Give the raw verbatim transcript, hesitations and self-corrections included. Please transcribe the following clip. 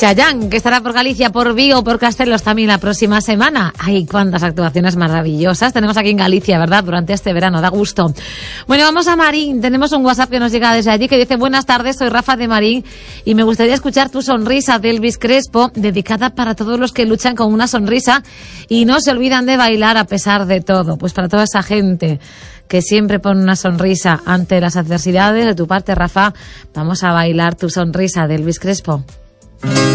Chayanne, que estará por Galicia, por Vigo, por Castelos también la próxima semana. Ay, cuántas actuaciones maravillosas tenemos aquí en Galicia, ¿verdad? Durante este verano, da gusto. Bueno, vamos a Marín. Tenemos un WhatsApp que nos llega desde allí que dice: buenas tardes, soy Rafa de Marín y me gustaría escuchar Tu sonrisa de Elvis Crespo, dedicada para todos los que luchan con una sonrisa y no se olvidan de bailar a pesar de todo. Pues para toda esa gente que siempre pone una sonrisa ante las adversidades, de tu parte, Rafa, vamos a bailar Tu sonrisa de Elvis Crespo.